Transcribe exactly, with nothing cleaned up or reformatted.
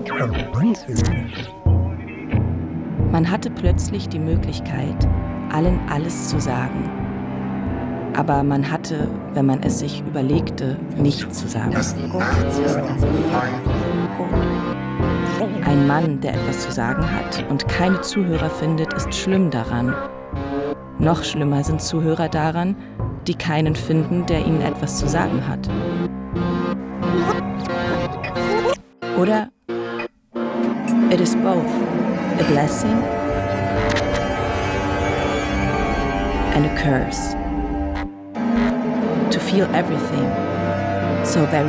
Man hatte plötzlich die Möglichkeit, allen alles zu sagen. Aber man hatte, wenn man es sich überlegte, nichts zu sagen. Ein Mann, der etwas zu sagen hat und keine Zuhörer findet, ist schlimm daran. Noch schlimmer sind Zuhörer daran, die keinen finden, der ihnen etwas zu sagen hat. Oder it is both a blessing and a curse. To feel everything so very